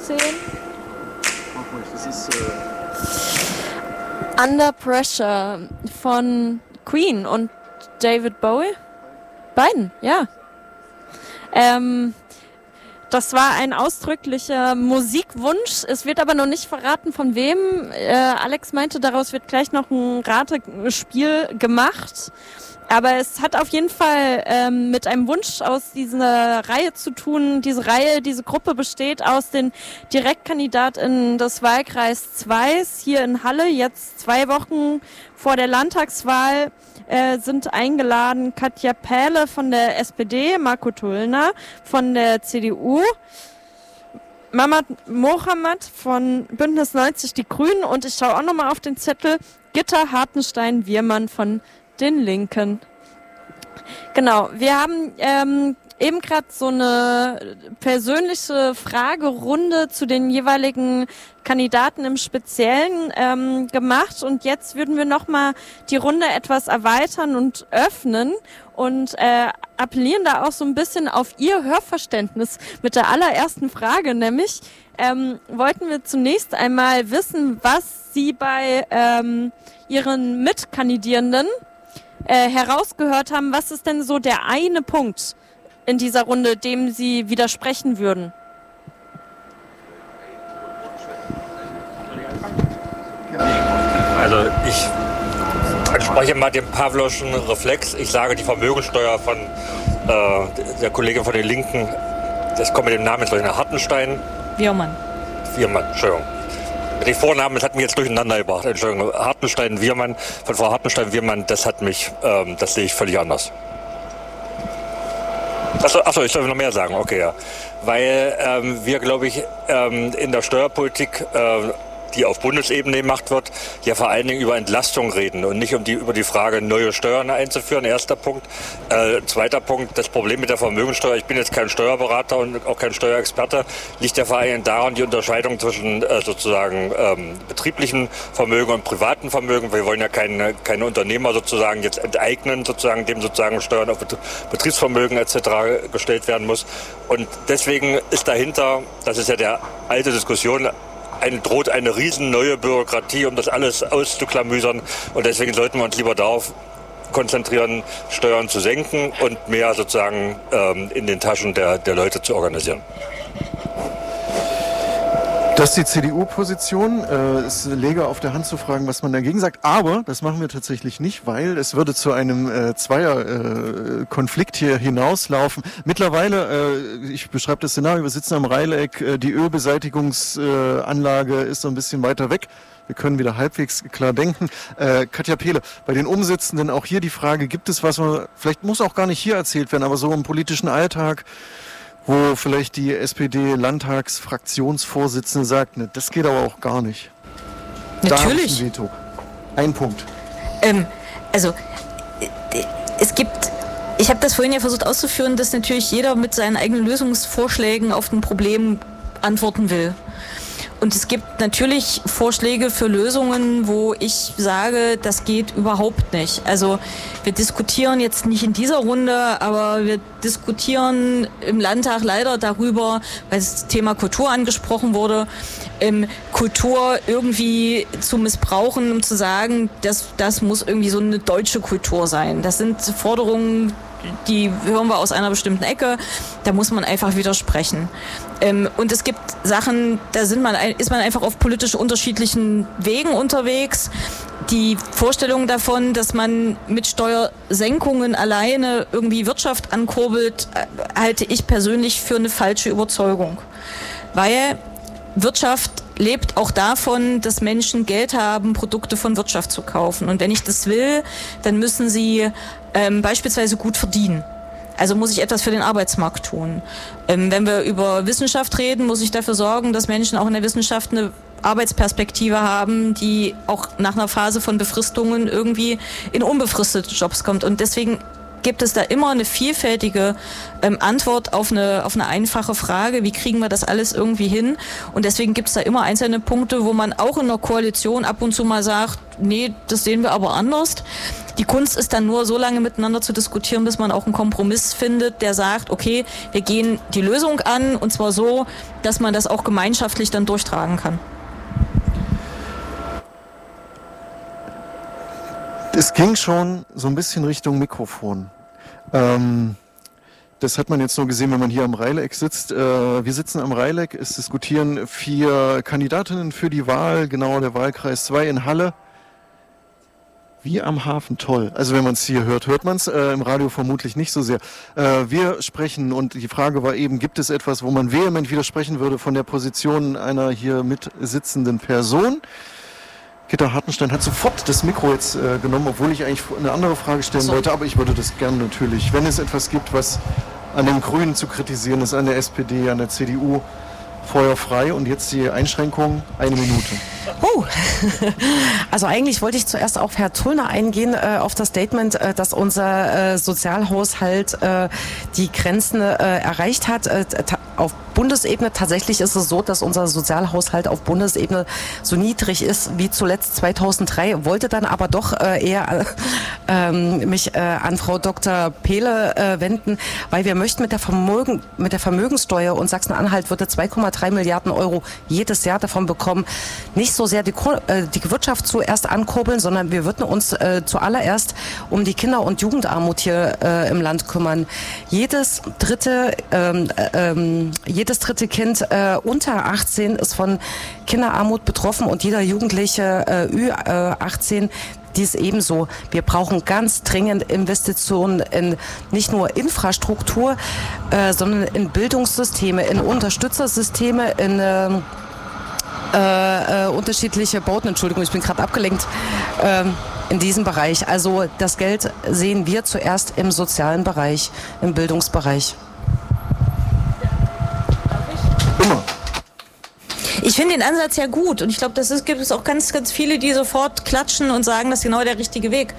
sehen. Das ist Under Pressure von Queen und David Bowie. Beiden, ja. Das war ein ausdrücklicher Musikwunsch. Es wird aber noch nicht verraten, von wem. Alex meinte, daraus wird gleich noch ein Ratespiel gemacht. Aber es hat auf jeden Fall mit einem Wunsch aus dieser Reihe zu tun. Diese Gruppe besteht aus den DirektkandidatInnen des Wahlkreis 2 hier in Halle. Jetzt 2 Wochen vor der Landtagswahl sind eingeladen Katja Pähle von der SPD, Marco Tullner von der CDU, Mamad Mohammed von Bündnis 90 Die Grünen und ich schaue auch nochmal auf den Zettel, Gitta Hartenstein-Wirmann von den Linken. Genau, wir haben eben gerade so eine persönliche Fragerunde zu den jeweiligen Kandidaten im Speziellen gemacht und jetzt würden wir nochmal die Runde etwas erweitern und öffnen und appellieren da auch so ein bisschen auf Ihr Hörverständnis mit der allerersten Frage, nämlich wollten wir zunächst einmal wissen, was Sie bei Ihren Mitkandidierenden herausgehört haben. Was ist denn so der eine Punkt in dieser Runde, dem Sie widersprechen würden? Also ich anspreche mal den Pavloschen Reflex. Ich sage die Vermögensteuer von der Kollegin von den Linken, das kommt mit dem Namen jetzt nach Hartenstein. Wirmann, Entschuldigung. Die Vornamen, das hat mich jetzt durcheinander gebracht. Entschuldigung, Hartenstein-Wirmann, von Frau Hartenstein-Wirmann, das sehe ich völlig anders. Achso, ich soll noch mehr sagen, okay, ja. Weil wir, glaube ich, in der Steuerpolitik, die auf Bundesebene gemacht wird, ja vor allen Dingen über Entlastung reden und nicht über die Frage, neue Steuern einzuführen. Erster Punkt. Zweiter Punkt, das Problem mit der Vermögensteuer, ich bin jetzt kein Steuerberater und auch kein Steuerexperte, liegt ja vor allen Dingen daran, die Unterscheidung zwischen sozusagen betrieblichen Vermögen und privaten Vermögen. Wir wollen ja keine Unternehmer sozusagen jetzt enteignen, sozusagen dem sozusagen Steuern auf Betriebsvermögen etc. gestellt werden muss. Und deswegen ist dahinter, das ist ja der alte Diskussion, droht eine riesen neue Bürokratie, um das alles auszuklamüsern. Und deswegen sollten wir uns lieber darauf konzentrieren, Steuern zu senken und mehr sozusagen in den Taschen der Leute zu organisieren. Das ist die CDU-Position. Es läge auf der Hand zu fragen, was man dagegen sagt. Aber das machen wir tatsächlich nicht, weil es würde zu einem Zweier-Konflikt hier hinauslaufen. Mittlerweile, ich beschreibe das Szenario, wir sitzen am Reileck, die Ölbeseitigungsanlage ist so ein bisschen weiter weg. Wir können wieder halbwegs klar denken. Katja Pähle, bei den Umsitzenden auch hier die Frage, gibt es was, vielleicht muss auch gar nicht hier erzählt werden, aber so im politischen Alltag, wo vielleicht die SPD-Landtagsfraktionsvorsitzende sagt, ne, das geht aber auch gar nicht. Natürlich. Da ein Veto. Ein Punkt. Ich habe das vorhin ja versucht auszuführen, dass natürlich jeder mit seinen eigenen Lösungsvorschlägen auf ein Problem antworten will. Und es gibt natürlich Vorschläge für Lösungen, wo ich sage, das geht überhaupt nicht. Also wir diskutieren jetzt nicht in dieser Runde, aber wir diskutieren im Landtag leider darüber, weil das Thema Kultur angesprochen wurde, Kultur irgendwie zu missbrauchen, um zu sagen, das muss irgendwie so eine deutsche Kultur sein. Das sind Forderungen, die hören wir aus einer bestimmten Ecke, da muss man einfach widersprechen. Und es gibt Sachen, da ist man einfach auf politisch unterschiedlichen Wegen unterwegs. Die Vorstellung davon, dass man mit Steuersenkungen alleine irgendwie Wirtschaft ankurbelt, halte ich persönlich für eine falsche Überzeugung. Weil Wirtschaft lebt auch davon, dass Menschen Geld haben, Produkte von Wirtschaft zu kaufen. Und wenn ich das will, dann müssen sie beispielsweise gut verdienen. Also muss ich etwas für den Arbeitsmarkt tun. Wenn wir über Wissenschaft reden, muss ich dafür sorgen, dass Menschen auch in der Wissenschaft eine Arbeitsperspektive haben, die auch nach einer Phase von Befristungen irgendwie in unbefristete Jobs kommt. Und deswegen gibt es da immer eine vielfältige Antwort auf eine einfache Frage. Wie kriegen wir das alles irgendwie hin? Und deswegen gibt es da immer einzelne Punkte, wo man auch in der Koalition ab und zu mal sagt, nee, das sehen wir aber anders. Die Kunst ist dann nur so lange miteinander zu diskutieren, bis man auch einen Kompromiss findet, der sagt, okay, wir gehen die Lösung an und zwar so, dass man das auch gemeinschaftlich dann durchtragen kann. Es ging schon so ein bisschen Richtung Mikrofon. Das hat man jetzt nur gesehen, wenn man hier am Reileck sitzt. Wir sitzen am Reileck, es diskutieren 4 Kandidatinnen für die Wahl, genau der Wahlkreis 2 in Halle. Wie am Hafen, toll. Also wenn man es hier hört, hört man es, im Radio vermutlich nicht so sehr. Wir sprechen und die Frage war eben, gibt es etwas, wo man vehement widersprechen würde von der Position einer hier mitsitzenden Person? Gitta Hartenstein hat sofort das Mikro jetzt genommen, obwohl ich eigentlich eine andere Frage stellen wollte, aber ich würde das gerne natürlich, wenn es etwas gibt, was an den Grünen zu kritisieren ist, an der SPD, an der CDU, Feuer frei. Und jetzt die Einschränkung, 1 Minute. Also eigentlich wollte ich zuerst auf Herr Tullner eingehen, auf das Statement, dass unser Sozialhaushalt die Grenzen erreicht hat. Auf Bundesebene tatsächlich ist es so, dass unser Sozialhaushalt auf Bundesebene so niedrig ist wie zuletzt 2003, wollte dann aber doch eher mich an Frau Dr. Pehle wenden, weil wir möchten mit der Vermögenssteuer, und Sachsen-Anhalt würde 2,3 Milliarden Euro jedes Jahr davon bekommen, nicht so sehr die Wirtschaft zuerst ankurbeln, sondern wir würden uns zuallererst um die Kinder- und Jugendarmut hier im Land kümmern. Jedes dritte Kind unter 18 ist von Kinderarmut betroffen und jeder Jugendliche Ü18 dies ebenso. Wir brauchen ganz dringend Investitionen in nicht nur Infrastruktur, sondern in Bildungssysteme, in Unterstützersysteme, in unterschiedliche Bauten. Entschuldigung, ich bin gerade abgelenkt. In diesem Bereich. Also das Geld sehen wir zuerst im sozialen Bereich, im Bildungsbereich. Ich finde den Ansatz ja gut und ich glaube, gibt es auch ganz, ganz viele, die sofort klatschen und sagen, das ist genau der richtige Weg.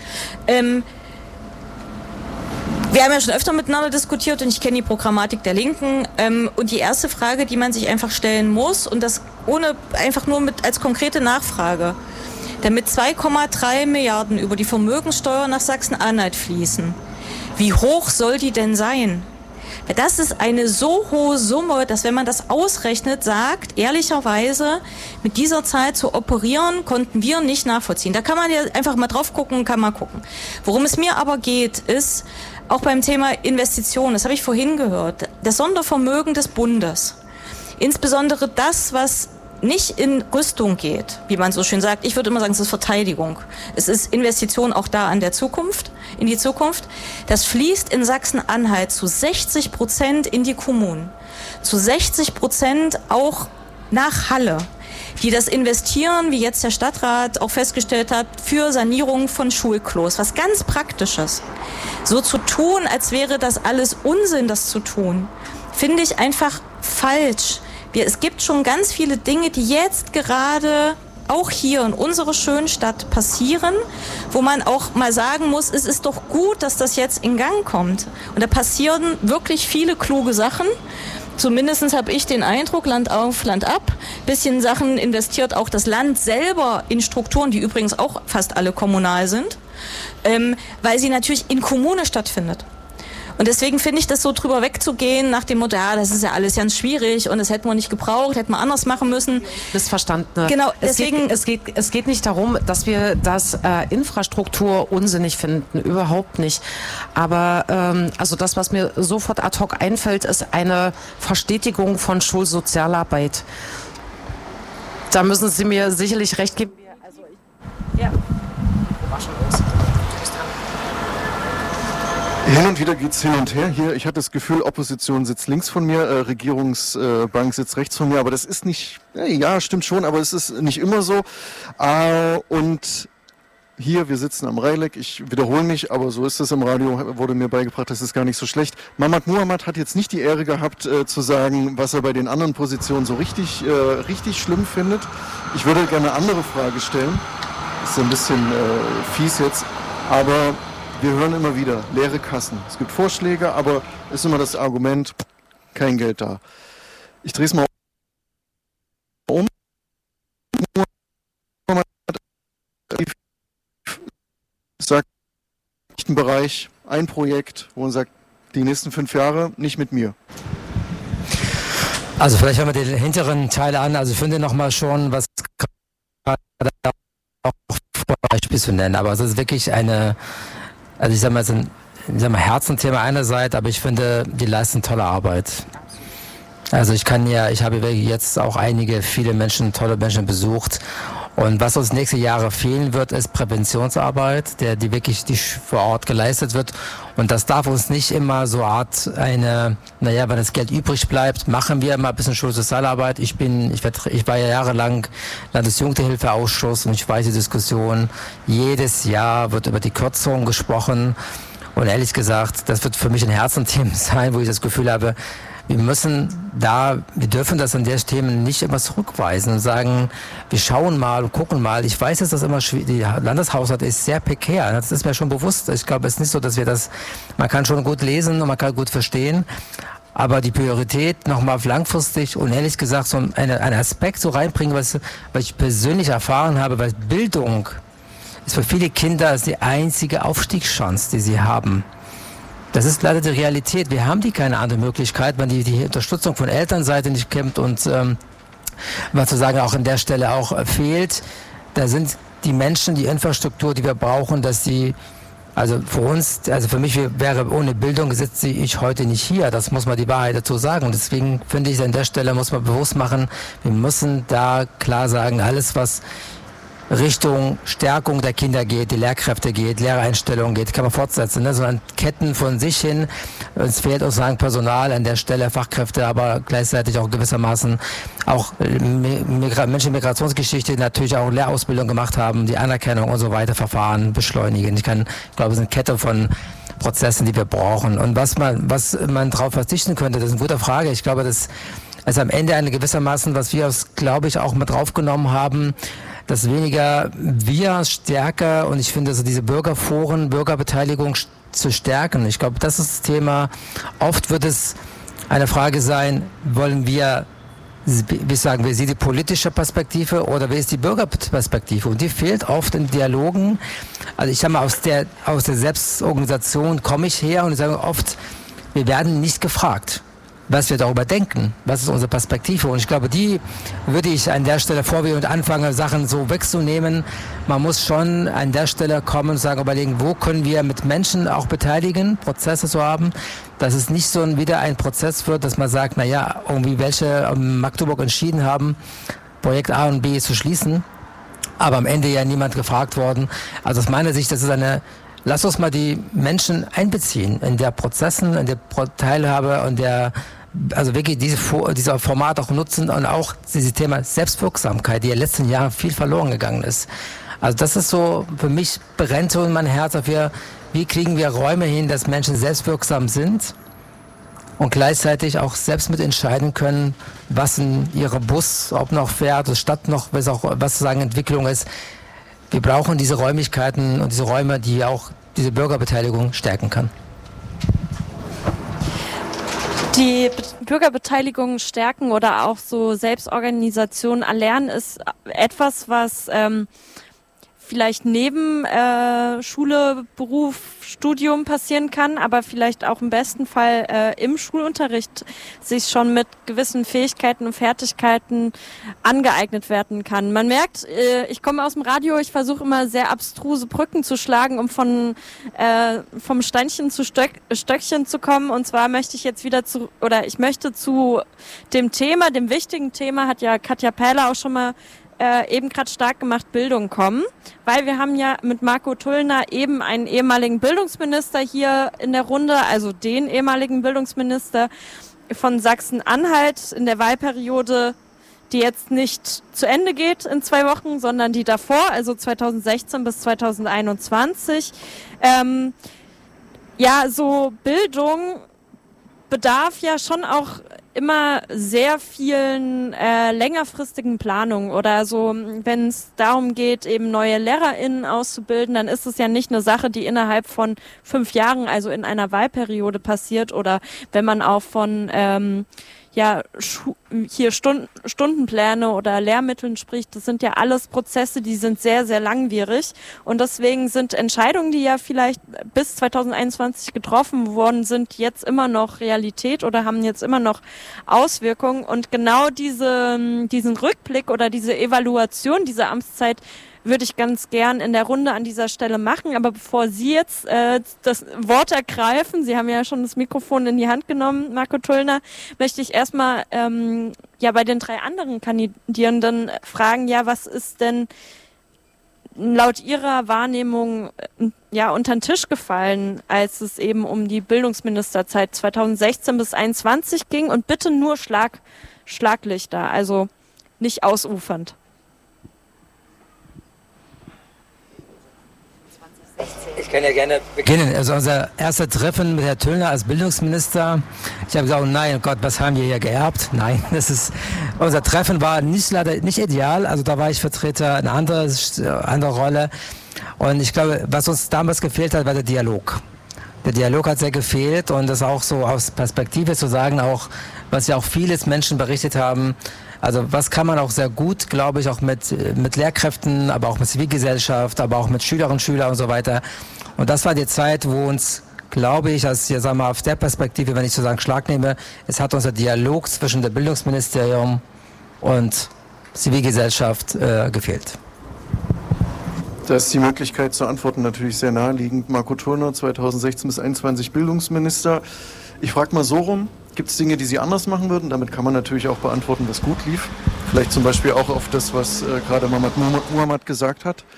Wir haben ja schon öfter miteinander diskutiert und ich kenne die Programmatik der Linken. Und die erste Frage, die man sich einfach stellen muss, und das einfach nur als konkrete Nachfrage, damit 2,3 Milliarden über die Vermögenssteuer nach Sachsen-Anhalt fließen, wie hoch soll die denn sein? Das ist eine so hohe Summe, dass wenn man das ausrechnet, sagt, ehrlicherweise, mit dieser Zahl zu operieren, konnten wir nicht nachvollziehen. Da kann man ja einfach mal drauf gucken, kann man gucken. Worum es mir aber geht, ist, auch beim Thema Investitionen, das habe ich vorhin gehört, das Sondervermögen des Bundes. Insbesondere das, was nicht in Rüstung geht, wie man so schön sagt. Ich würde immer sagen, es ist Verteidigung. Es ist Investition auch da in die Zukunft. Das fließt in Sachsen-Anhalt zu 60% in die Kommunen, zu 60% auch nach Halle, die das investieren, wie jetzt der Stadtrat auch festgestellt hat, für Sanierung von Schulklos. Was ganz Praktisches. So zu tun, als wäre das alles Unsinn, das zu tun, finde ich einfach falsch. Es gibt schon ganz viele Dinge, die jetzt gerade auch hier in unserer schönen Stadt passieren, wo man auch mal sagen muss, es ist doch gut, dass das jetzt in Gang kommt. Und da passieren wirklich viele kluge Sachen. Zumindest habe ich den Eindruck, Land auf, Land ab. Bisschen Sachen investiert auch das Land selber in Strukturen, die übrigens auch fast alle kommunal sind, weil sie natürlich in Kommune stattfindet. Und deswegen finde ich das so drüber wegzugehen nach dem Motto, ja, das ist ja alles ganz schwierig und das hätten wir nicht gebraucht, hätten wir anders machen müssen. Missverstanden. Genau, deswegen. Es geht nicht darum, dass wir das Infrastruktur unsinnig finden, überhaupt nicht. Aber also das, was mir sofort ad hoc einfällt, ist eine Verstetigung von Schulsozialarbeit. Da müssen Sie mir sicherlich recht geben. Ja. Hin und wieder geht's hin und her hier. Ich hatte das Gefühl, Opposition sitzt links von mir, Regierungsbank sitzt rechts von mir, aber das ist nicht, ja, stimmt schon, aber es ist nicht immer so. Und hier, wir sitzen am Reileck, ich wiederhole mich, aber so ist es im Radio, wurde mir beigebracht, das ist gar nicht so schlecht. Mamat Muhammad hat jetzt nicht die Ehre gehabt, zu sagen, was er bei den anderen Positionen so richtig schlimm findet. Ich würde gerne eine andere Frage stellen. Ist ein bisschen fies jetzt, aber wir hören immer wieder leere Kassen. Es gibt Vorschläge, aber ist immer das Argument, kein Geld da. Ich drehe es mal um. Sagt ein Bereich, ein Projekt, wo man sagt, die nächsten 5 Jahre nicht mit mir. Also vielleicht hören wir den hinteren Teil an. Also ich finde nochmal schon, was auch Beispiel zu nennen, aber es ist wirklich eine, also ich sag mal, es ist ein Herzenthema einerseits, aber ich finde, die leisten tolle Arbeit. Also ich habe jetzt auch viele tolle Menschen besucht. Und was uns nächste Jahre fehlen wird, ist Präventionsarbeit, die wirklich vor Ort geleistet wird. Und das darf uns nicht immer so wenn das Geld übrig bleibt, machen wir immer ein bisschen Schulsozialarbeit. Ich war ja jahrelang Landesjugendhilfeausschuss und ich weiß die Diskussion. Jedes Jahr wird über die Kürzung gesprochen. Und ehrlich gesagt, das wird für mich ein Herzensthema sein, wo ich das Gefühl habe, wir dürfen das an der Themen nicht immer zurückweisen und sagen, wir schauen mal und gucken mal. Ich weiß, dass das immer schwierig, der Landeshaushalt ist sehr prekär. Das ist mir schon bewusst. Ich glaube, es ist nicht so, dass man kann schon gut lesen und man kann gut verstehen. Aber die Priorität nochmal langfristig und ehrlich gesagt so einen Aspekt so reinbringen, was ich persönlich erfahren habe, weil Bildung ist für viele Kinder die einzige Aufstiegschance, die sie haben. Das ist leider die Realität. Wir haben keine andere Möglichkeit, wenn die Unterstützung von Elternseite nicht kommt und was zu sagen auch an der Stelle auch fehlt. Da sind die Menschen, die Infrastruktur, die wir brauchen, für mich wäre ohne Bildung sitze ich heute nicht hier. Das muss man die Wahrheit dazu sagen. Und deswegen finde ich, an der Stelle muss man bewusst machen, wir müssen da klar sagen, alles was Richtung Stärkung der Kinder geht, die Lehrkräfte geht, Lehrereinstellungen geht, kann man fortsetzen, ne? So an Ketten von sich hin. Es fehlt uns Personal an der Stelle, Fachkräfte, aber gleichzeitig auch gewissermaßen auch Menschen mit Migrationsgeschichte, die natürlich auch Lehrausbildung gemacht haben, die Anerkennung und so weiter, Verfahren beschleunigen. Ich glaube, es ist eine Kette von Prozessen, die wir brauchen. Und was man darauf verzichten könnte, das ist eine gute Frage. Ich glaube, das ist am Ende gewissermaßen, was wir glaube ich, auch mit draufgenommen haben, dass weniger wir stärker, und ich finde, also diese Bürgerforen, Bürgerbeteiligung zu stärken. Ich glaube, das ist das Thema. Oft wird es eine Frage sein, wie sagen wir, die politische Perspektive oder wie ist die Bürgerperspektive? Und die fehlt oft in Dialogen. Also ich sage mal, aus der Selbstorganisation komme ich her und ich sage oft, wir werden nicht gefragt, was wir darüber denken, was ist unsere Perspektive. Und ich glaube, die würde ich an der Stelle, bevor wir anfangen, Sachen so wegzunehmen, man muss schon an der Stelle kommen und sagen, überlegen, wo können wir mit Menschen auch beteiligen, Prozesse zu haben, dass es nicht wieder ein Prozess wird, dass man sagt, irgendwie welche Magdeburg entschieden haben, Projekt A und B zu schließen, aber am Ende ja niemand gefragt worden. Also aus meiner Sicht, das ist lass uns mal die Menschen einbeziehen in der Prozessen, in der Teilhabe und also wirklich dieser Format auch nutzen und auch dieses Thema Selbstwirksamkeit, die in den letzten Jahren viel verloren gegangen ist. Also das ist so, für mich brennt so in mein Herz dafür, wie kriegen wir Räume hin, dass Menschen selbstwirksam sind und gleichzeitig auch selbst mitentscheiden können, was in ihrem Bus, ob noch fährt, Stadt noch, was sozusagen Entwicklung ist. Wir brauchen diese Räumlichkeiten und diese Räume, die auch diese Bürgerbeteiligung stärken kann. Die Bürgerbeteiligung stärken oder auch so Selbstorganisation erlernen ist etwas, was vielleicht neben Schule, Beruf, Studium passieren kann, aber vielleicht auch im besten Fall im Schulunterricht sich schon mit gewissen Fähigkeiten und Fertigkeiten angeeignet werden kann. Man merkt, ich komme aus dem Radio, ich versuche immer sehr abstruse Brücken zu schlagen, um vom Steinchen zu Stöckchen zu kommen. Und zwar möchte ich jetzt ich möchte zu dem Thema, dem wichtigen Thema, hat ja Katja Perler auch schon mal eben gerade stark gemacht, Bildung kommen, weil wir haben ja mit Marco Tullner eben einen ehemaligen Bildungsminister hier in der Runde, also den ehemaligen Bildungsminister von Sachsen-Anhalt in der Wahlperiode, die jetzt nicht zu Ende geht in 2 Wochen, sondern die davor, also 2016 bis 2021. So Bildung bedarf ja schon auch immer sehr vielen längerfristigen Planungen oder so, wenn es darum geht, eben neue LehrerInnen auszubilden, dann ist es ja nicht eine Sache, die innerhalb von 5 Jahren, also in einer Wahlperiode passiert, oder wenn man auch von hier Stundenpläne oder Lehrmitteln spricht, das sind ja alles Prozesse, die sind sehr, sehr langwierig, und deswegen sind Entscheidungen, die ja vielleicht bis 2021 getroffen worden sind, jetzt immer noch Realität oder haben jetzt immer noch Auswirkungen, und genau diesen Rückblick oder diese Evaluation dieser Amtszeit würde ich ganz gern in der Runde an dieser Stelle machen. Aber bevor Sie jetzt das Wort ergreifen, Sie haben ja schon das Mikrofon in die Hand genommen, Marco Tullner, möchte ich erstmal bei den 3 anderen Kandidierenden fragen, was ist denn laut Ihrer Wahrnehmung unter den Tisch gefallen, als es eben um die Bildungsministerzeit 2016 bis 2021 ging, und bitte nur Schlaglichter, also nicht ausufernd. Ich kann ja gerne beginnen. Also unser erster Treffen mit Herrn Tullner als Bildungsminister. Ich habe gesagt, nein, Gott, was haben wir hier geerbt? Nein, unser Treffen war leider nicht ideal. Also da war ich Vertreter, eine andere Rolle. Und ich glaube, was uns damals gefehlt hat, war der Dialog. Der Dialog hat sehr gefehlt, und das auch so aus Perspektive zu sagen, auch was ja auch viele Menschen berichtet haben. Also was kann man auch sehr gut, glaube ich, auch mit Lehrkräften, aber auch mit Zivilgesellschaft, aber auch mit Schülerinnen und Schülern und so weiter. Und das war die Zeit, wo uns, glaube ich, aus der Perspektive, wenn ich sozusagen Schlag nehme, es hat unser Dialog zwischen dem Bildungsministerium und Zivilgesellschaft gefehlt. Da ist die Möglichkeit zu antworten natürlich sehr naheliegend. Marco Tullner, 2016 bis 2021 Bildungsminister. Ich frage mal so rum. Gibt es Dinge, die Sie anders machen würden? Damit kann man natürlich auch beantworten, was gut lief. Vielleicht zum Beispiel auch auf das, was gerade Muhammad gesagt hat.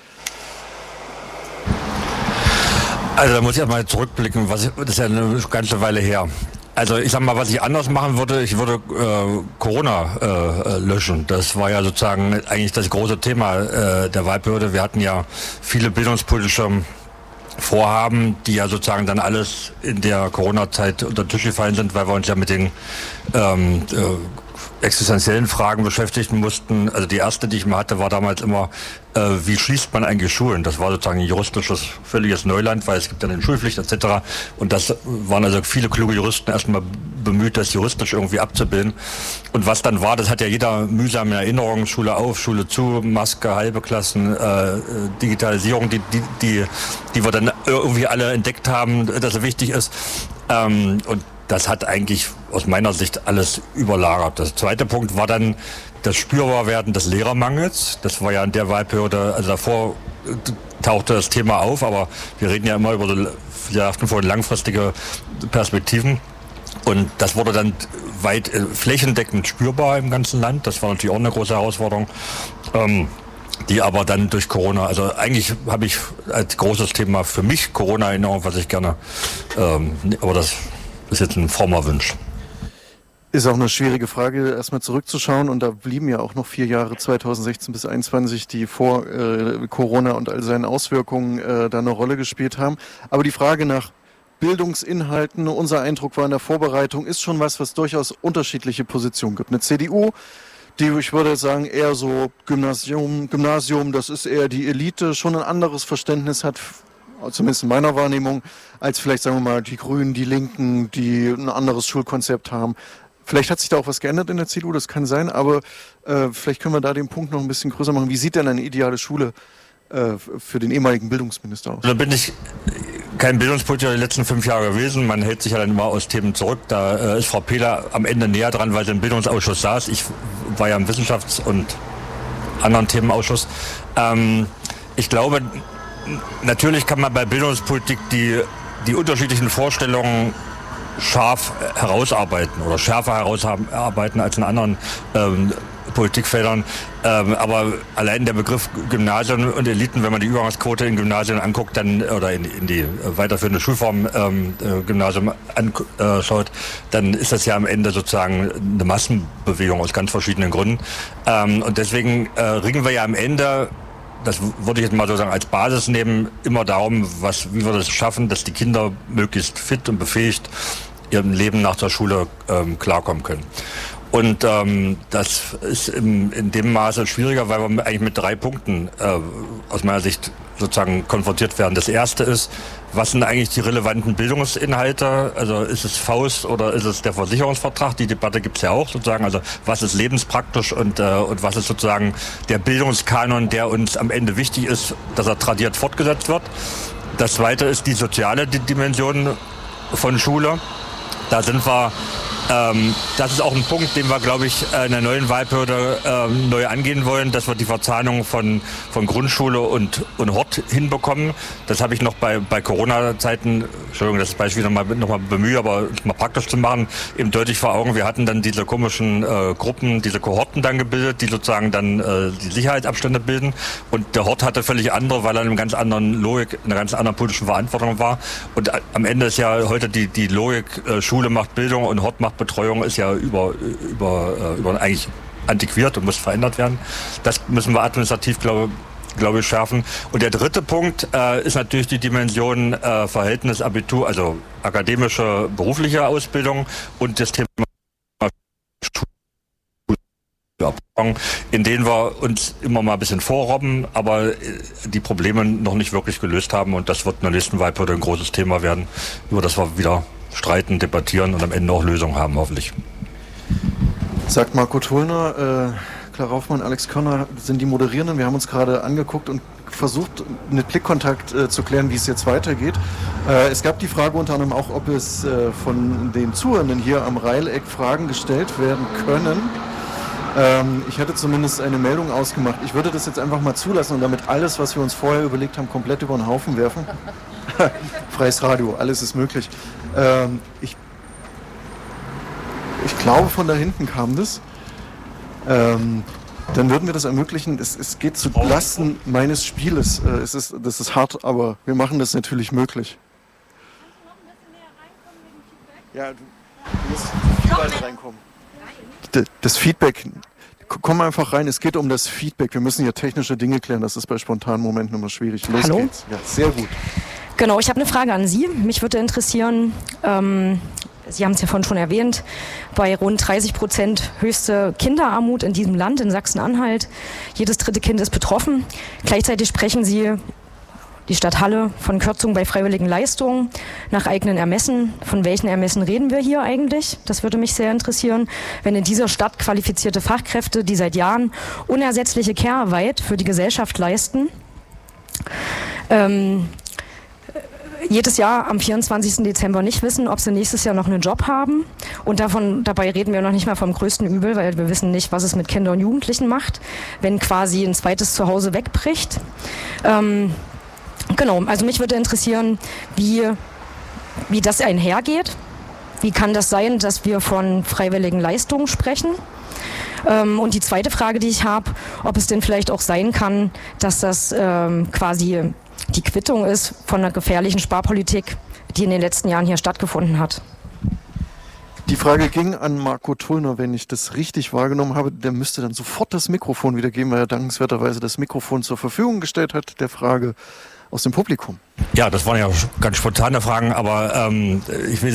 Also da muss ich erstmal zurückblicken, das ist ja eine ganze Weile her. Also ich sag mal, was ich anders machen würde, ich würde Corona löschen. Das war ja sozusagen eigentlich das große Thema der Wahlperiode. Wir hatten ja viele bildungspolitische Vorhaben, die ja sozusagen dann alles in der Corona-Zeit unter den Tisch gefallen sind, weil wir uns ja mit den existenziellen Fragen beschäftigen mussten. Also die erste, die ich mal hatte, war damals immer, wie schließt man eigentlich Schulen? Das war sozusagen ein juristisches, völliges Neuland, weil es gibt ja eine Schulpflicht etc. Und das waren also viele kluge Juristen erstmal bemüht, das juristisch irgendwie abzubilden. Und was dann war, das hat ja jeder mühsam in Erinnerung: Schule auf, Schule zu, Maske, halbe Klassen, Digitalisierung, die wir dann irgendwie alle entdeckt haben, dass es wichtig ist. Und das hat eigentlich aus meiner Sicht alles überlagert. Der zweite Punkt war dann das Spürbarwerden des Lehrermangels. Das war ja in der Wahlperiode, also davor tauchte das Thema auf, aber wir reden ja immer über langfristige Perspektiven. Und das wurde dann weit flächendeckend spürbar im ganzen Land. Das war natürlich auch eine große Herausforderung, die aber dann durch Corona, also eigentlich habe ich als großes Thema für mich Corona-Erinnerung, was ich gerne, aber das ist jetzt ein frommer Wunsch. Ist auch eine schwierige Frage, erstmal zurückzuschauen, und da blieben ja auch noch 4 Jahre, 2016 bis 2021, die vor Corona und all seinen Auswirkungen da eine Rolle gespielt haben. Aber die Frage nach Bildungsinhalten, unser Eindruck war in der Vorbereitung, ist schon was durchaus unterschiedliche Positionen gibt. Eine CDU, die, ich würde sagen, eher so Gymnasium, das ist eher die Elite, schon ein anderes Verständnis hat, zumindest in meiner Wahrnehmung, als vielleicht, sagen wir mal, die Grünen, die Linken, die ein anderes Schulkonzept haben. Vielleicht hat sich da auch was geändert in der CDU, das kann sein, aber vielleicht können wir da den Punkt noch ein bisschen größer machen. Wie sieht denn eine ideale Schule für den ehemaligen Bildungsminister aus? Da bin ich kein Bildungspolitiker die letzten 5 Jahre gewesen. Man hält sich ja dann immer aus Themen zurück. Da ist Frau Pehler am Ende näher dran, weil sie im Bildungsausschuss saß. Ich war ja im Wissenschafts- und anderen Themenausschuss. Ich glaube, natürlich kann man bei Bildungspolitik die unterschiedlichen Vorstellungen scharf herausarbeiten oder schärfer herausarbeiten als in anderen Politikfeldern. Aber allein der Begriff Gymnasien und Eliten, wenn man die Übergangsquote in Gymnasien anguckt, dann oder in die weiterführende Schulform Gymnasium anschaut, dann ist das ja am Ende sozusagen eine Massenbewegung aus ganz verschiedenen Gründen. Und deswegen ringen wir ja am Ende, das würde ich jetzt mal sozusagen als Basis nehmen, immer darum, wie wir das schaffen, dass die Kinder möglichst fit und befähigt ihrem Leben nach der Schule klarkommen können. Und das ist in dem Maße schwieriger, weil wir eigentlich mit 3 Punkten aus meiner Sicht sozusagen konfrontiert werden. Das erste ist, was sind eigentlich die relevanten Bildungsinhalte? Also ist es Faust oder ist es der Versicherungsvertrag? Die Debatte gibt es ja auch sozusagen. Also was ist lebenspraktisch und was ist sozusagen der Bildungskanon, der uns am Ende wichtig ist, dass er tradiert fortgesetzt wird. Das zweite ist die soziale Dimension von Schule. Da sind wir, das ist auch ein Punkt, den wir, glaube ich, in der neuen Wahlperiode neu angehen wollen, dass wir die Verzahnung von Grundschule und Hort hinbekommen. Das habe ich noch bei Corona-Zeiten, Entschuldigung, das Beispiel noch mal bemühe, aber mal praktisch zu machen, eben deutlich vor Augen. Wir hatten dann diese komischen Gruppen, diese Kohorten dann gebildet, die sozusagen dann die Sicherheitsabstände bilden. Und der Hort hatte völlig andere, weil er in einer ganz anderen Logik, in einer ganz anderen politischen Verantwortung war. Und am Ende ist ja heute die Logik, Schule macht Bildung und Hort macht Betreuung, ist ja über eigentlich antiquiert und muss verändert werden. Das müssen wir administrativ, glaube ich, schärfen. Und der dritte Punkt ist natürlich die Dimension Verhältnis Abitur, also akademische, berufliche Ausbildung und das Thema in denen wir uns immer mal ein bisschen vorrobben, aber die Probleme noch nicht wirklich gelöst haben. Und das wird in der nächsten Wahlperiode ein großes Thema werden, über das wir wieder streiten, debattieren und am Ende auch Lösungen haben, hoffentlich. Sagt Marco Tollner, Clara Hoffmann, Alex Körner sind die Moderierenden. Wir haben uns gerade angeguckt und versucht, mit Blickkontakt zu klären, wie es jetzt weitergeht. Es gab die Frage unter anderem auch, ob es von den Zuhörenden hier am Reileck Fragen gestellt werden können. Ich hatte zumindest eine Meldung ausgemacht. Ich würde das jetzt einfach mal zulassen und damit alles, was wir uns vorher überlegt haben, komplett über den Haufen werfen. Freies Radio, alles ist möglich. Ich glaube, von da hinten kam das. Dann würden wir das ermöglichen. Es geht zu Lasten meines Spieles. Das ist hart, aber wir machen das natürlich möglich. Ja, du musst viel weiter reinkommen. Das Feedback, komm einfach rein, es geht um das Feedback. Wir müssen hier technische Dinge klären, das ist bei spontanen Momenten immer schwierig. Los Hallo? Geht's. Ja, sehr gut. Genau, ich habe eine Frage an Sie. Mich würde interessieren, Sie haben es ja vorhin schon erwähnt, bei rund 30% höchste Kinderarmut in diesem Land, in Sachsen-Anhalt. Jedes 3. Kind ist betroffen. Gleichzeitig sprechen Sie, die Stadt Halle, von Kürzungen bei freiwilligen Leistungen nach eigenen Ermessen. Von welchen Ermessen reden wir hier eigentlich? Das würde mich sehr interessieren. Wenn in dieser Stadt qualifizierte Fachkräfte, die seit Jahren unersetzliche Care-Arbeit für die Gesellschaft leisten, jedes Jahr am 24. Dezember nicht wissen, ob sie nächstes Jahr noch einen Job haben. Und dabei reden wir noch nicht mal vom größten Übel, weil wir wissen nicht, was es mit Kindern und Jugendlichen macht, wenn quasi ein zweites Zuhause wegbricht. Genau, also mich würde interessieren, wie das einhergeht. Wie kann das sein, dass wir von freiwilligen Leistungen sprechen? Und die zweite Frage, die ich habe, ob es denn vielleicht auch sein kann, dass das quasi die Quittung ist von einer gefährlichen Sparpolitik, die in den letzten Jahren hier stattgefunden hat. Die Frage ging an Marco Tollner, wenn ich das richtig wahrgenommen habe. Der müsste dann sofort das Mikrofon wiedergeben, weil er dankenswerterweise das Mikrofon zur Verfügung gestellt hat. Der Frage aus dem Publikum. Ja, das waren ja ganz spontane Fragen, aber ich will